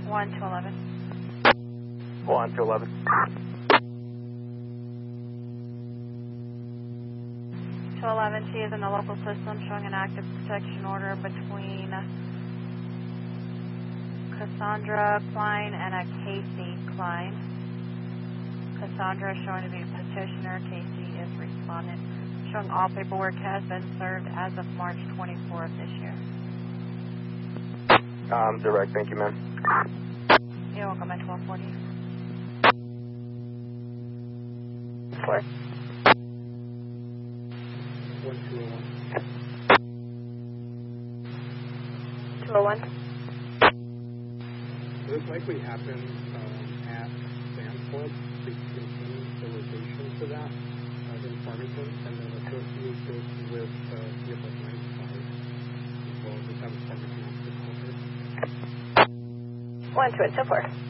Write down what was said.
1 to 11. 1 to 11. 211, she is in the local system showing an active protection order between Cassandra Klein and a Casey Klein. Cassandra is showing to be a petitioner. Casey is respondent. Showing all paperwork has been served as of March 24th this year. Direct, thank you, ma'am. You're welcome at 1240. 4. 1201. 201. This likely happened at Sam's Club. They continue the location for that in Farmington, and then associate this with CFS 95 as well as just have a Farmington office culture. 1 to it, so forth.